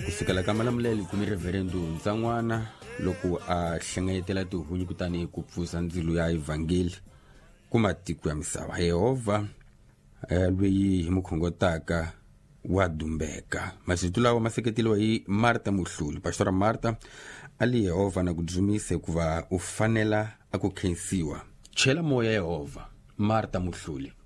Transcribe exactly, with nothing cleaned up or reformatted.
kusukela ka malamulelo kumi reverendo Nzangwana loko a hlengeletela tihunyi kutani ku pfusa ndzilo ya evangeli ku matiko ya misava. Yehova lweyi hi mukhongotaka wa dumbeka. Masito lawa ma seketeliwa hi Martha Muhluli. Pastora Martha ali Yehova na kudumise kuva u fanela a ku khensiwa. Chela moya Yehova. Martha Muhluli.